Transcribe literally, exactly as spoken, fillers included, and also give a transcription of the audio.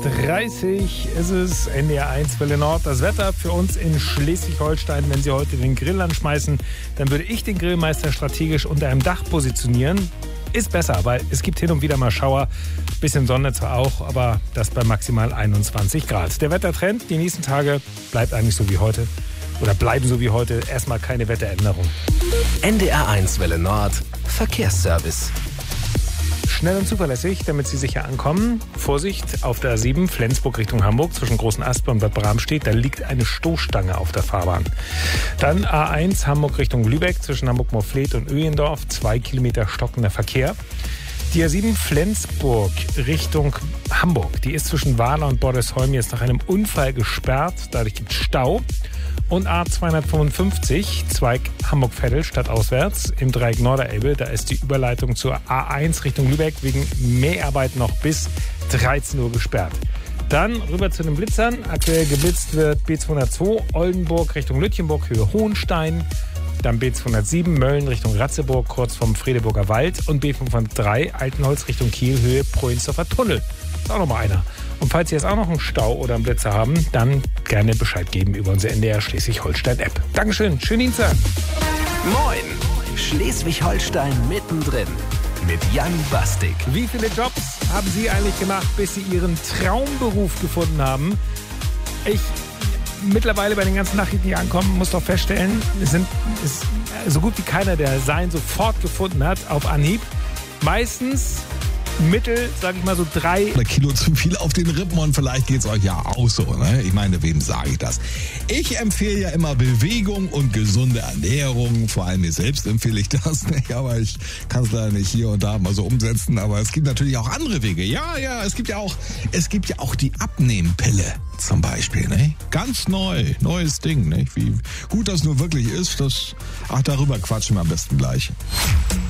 dreißig ist es, N D R eins Welle Nord. Das Wetter für uns in Schleswig-Holstein. Wenn Sie heute den Grill anschmeißen, dann würde ich den Grillmeister strategisch unter einem Dach positionieren. Ist besser, weil es gibt hin und wieder mal Schauer. Bisschen Sonne zwar auch, aber das bei maximal einundzwanzig Grad. Der Wettertrend die nächsten Tage bleibt eigentlich so wie heute. Oder bleiben so wie heute. Erstmal keine Wetteränderung. N D R eins Welle Nord Verkehrsservice. Schnell und zuverlässig, damit Sie sicher ankommen. Vorsicht, auf der A sieben Flensburg Richtung Hamburg zwischen Großen Aspe und Bad Bramstedt, da liegt eine Stoßstange auf der Fahrbahn. Dann A eins Hamburg Richtung Lübeck zwischen Hamburg-Morfleet und Öhendorf, zwei Kilometer stockender Verkehr. Die A sieben Flensburg Richtung Hamburg, die ist zwischen Wahler und Bordesholm jetzt nach einem Unfall gesperrt, dadurch gibt es Stau. Und A zweihundertfünfundfünfzig, Zweig Hamburg-Veddel stadtauswärts im Dreieck Norderelbe. Da ist die Überleitung zur A eins Richtung Lübeck wegen Mäharbeit noch bis dreizehn Uhr gesperrt. Dann rüber zu den Blitzern. Aktuell geblitzt wird B zweihundertzwei Oldenburg Richtung Lütjenburg, Höhe Hohenstein. Dann B zweihundertsieben Mölln Richtung Ratzeburg, kurz vom Fredeburger Wald. Und B fünfhundertdrei Altenholz Richtung Kiel, Höhe Proinsdorfer Tunnel. Ist auch noch mal einer. Und falls Sie jetzt auch noch einen Stau oder einen Blitzer haben, dann gerne Bescheid geben über unsere N D R Schleswig-Holstein-App. Dankeschön, schönen Dienstag. Moin, Schleswig-Holstein mittendrin mit Jan Bastik. Wie viele Jobs haben Sie eigentlich gemacht, bis Sie Ihren Traumberuf gefunden haben? Ich mittlerweile bei den ganzen Nachrichten, die ankommen, muss doch feststellen, es sind ist so gut wie keiner, der sein sofort gefunden hat, auf Anhieb. Meistens Mittel, sag ich mal so drei Oder Kilo zu viel auf den Rippen und vielleicht geht's euch ja auch so, ne? Ich meine, wem sage ich das? Ich empfehle ja immer Bewegung und gesunde Ernährung. Vor allem mir selbst empfehle ich das, ne? Aber ich kann es leider nicht hier und da mal so umsetzen. Aber es gibt natürlich auch andere Wege. Ja, ja, es gibt ja auch, es gibt ja auch die Abnehmpille zum Beispiel, ne? Ganz neu, neues Ding, ne? Wie gut das nur wirklich ist, das, ach, darüber quatschen wir am besten gleich.